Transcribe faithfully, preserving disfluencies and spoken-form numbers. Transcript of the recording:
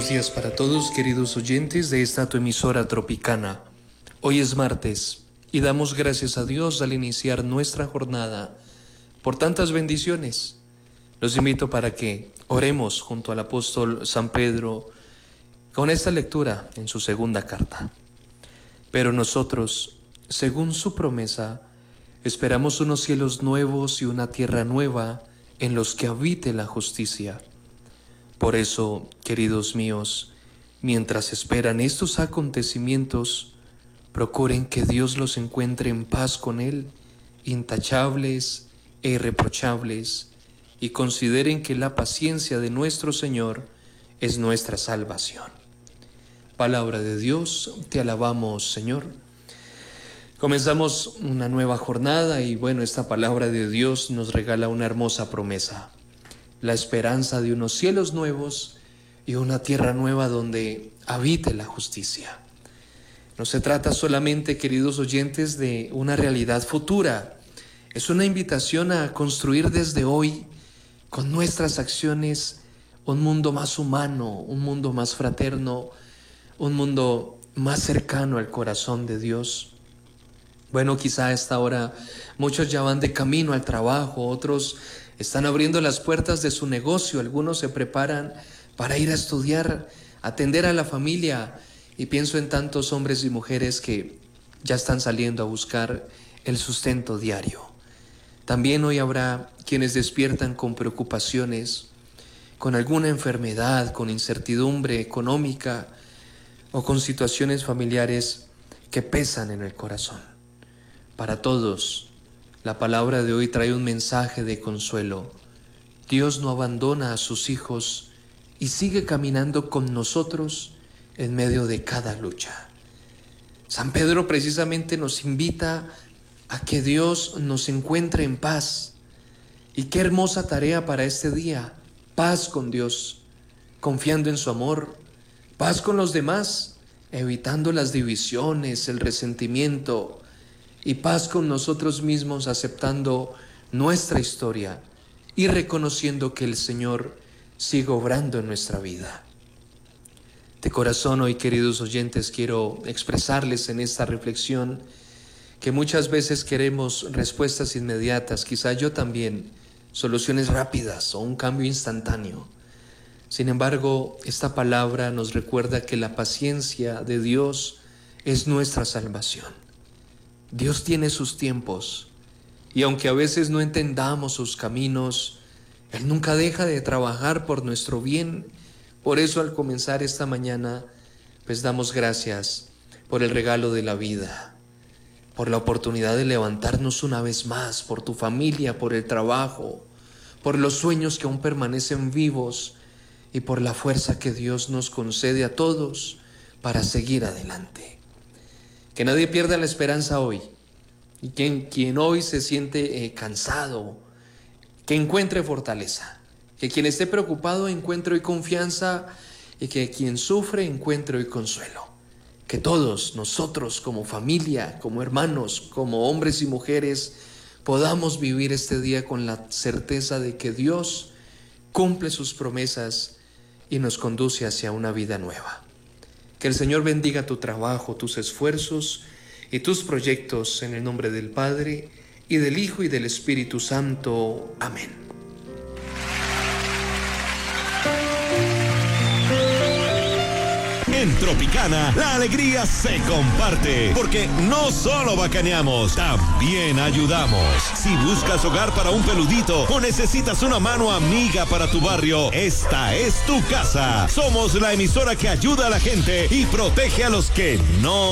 Buenos días para todos, queridos oyentes de esta tu emisora tropicana. Hoy es martes y damos gracias a Dios al iniciar nuestra jornada por tantas bendiciones. Los invito para que oremos junto al apóstol San Pedro con esta lectura en su segunda carta. Pero nosotros, según su promesa, esperamos unos cielos nuevos y una tierra nueva en los que habite la justicia. Por eso, queridos míos, mientras esperan estos acontecimientos, procuren que Dios los encuentre en paz con Él, intachables e irreprochables, y consideren que la paciencia de nuestro Señor es nuestra salvación. Palabra de Dios, te alabamos, Señor. Comenzamos una nueva jornada y bueno, esta palabra de Dios nos regala una hermosa promesa. La esperanza de unos cielos nuevos y una tierra nueva donde habite la justicia. No se trata solamente, queridos oyentes, de una realidad futura. Es una invitación a construir desde hoy, con nuestras acciones, un mundo más humano, un mundo más fraterno, un mundo más cercano al corazón de Dios. Bueno, quizá a esta hora muchos ya van de camino al trabajo, otros están abriendo las puertas de su negocio, algunos se preparan para ir a estudiar, atender a la familia, y pienso en tantos hombres y mujeres que ya están saliendo a buscar el sustento diario. También hoy habrá quienes despiertan con preocupaciones, con alguna enfermedad, con incertidumbre económica o con situaciones familiares que pesan en el corazón. Para todos, la palabra de hoy trae un mensaje de consuelo. Dios no abandona a sus hijos y sigue caminando con nosotros en medio de cada lucha. San Pedro precisamente nos invita a que Dios nos encuentre en paz. Y qué hermosa tarea para este día, paz con Dios, confiando en su amor, paz con los demás, evitando las divisiones, el resentimiento, y paz con nosotros mismos, aceptando nuestra historia y reconociendo que el Señor sigue obrando en nuestra vida. De corazón hoy, queridos oyentes, quiero expresarles en esta reflexión que muchas veces queremos respuestas inmediatas, quizá yo también, soluciones rápidas o un cambio instantáneo. Sin embargo, esta palabra nos recuerda que la paciencia de Dios es nuestra salvación. Dios tiene sus tiempos, y aunque a veces no entendamos sus caminos, Él nunca deja de trabajar por nuestro bien. Por eso al comenzar esta mañana, pues damos gracias por el regalo de la vida, por la oportunidad de levantarnos una vez más, por tu familia, por el trabajo, por los sueños que aún permanecen vivos y por la fuerza que Dios nos concede a todos para seguir adelante. Que nadie pierda la esperanza hoy, y quien, quien hoy se siente eh, cansado, que encuentre fortaleza, que quien esté preocupado encuentre hoy confianza, y que quien sufre encuentre hoy consuelo. Que todos nosotros como familia, como hermanos, como hombres y mujeres, podamos vivir este día con la certeza de que Dios cumple sus promesas y nos conduce hacia una vida nueva. Que el Señor bendiga tu trabajo, tus esfuerzos y tus proyectos en el nombre del Padre, y del Hijo y del Espíritu Santo. Amén. En Tropicana, la alegría se comparte, porque no solo bacaneamos, también ayudamos. Si buscas hogar para un peludito o necesitas una mano amiga para tu barrio, esta es tu casa. Somos la emisora que ayuda a la gente y protege a los que no